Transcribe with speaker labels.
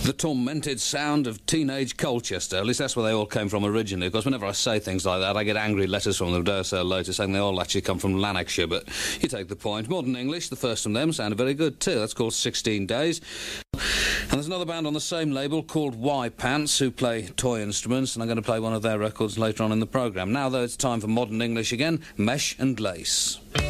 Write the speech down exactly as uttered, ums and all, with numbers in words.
Speaker 1: The tormented sound of teenage Colchester. At least that's where they all came from originally. Of course, whenever I say things like that, I get angry letters from them a day or so later saying they all actually come from Lanarkshire, but you take the point. Modern English, the first from them, sounded very good too. That's called sixteen days. And there's another band on the same label called Y Pants who play toy instruments, and I'm going to play one of their records later on in the programme. Now, though, it's time for Modern English again, Mesh and Lace.